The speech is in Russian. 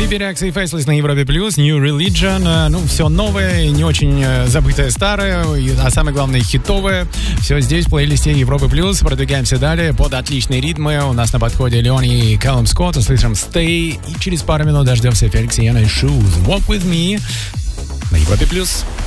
Reaction Faceless на Европе Плюс, New Religion. Ну, все новое, не очень забытое старое, а самое главное хитовое. Все здесь в плейлисте Европы Плюс. Продвигаемся далее под отличные ритмы. У нас на подходе Леон и Калум Скотт. Услышим Stay. И через пару минут дождемся Феликса Яна и Shoes. Walk With Me на Европе Плюс.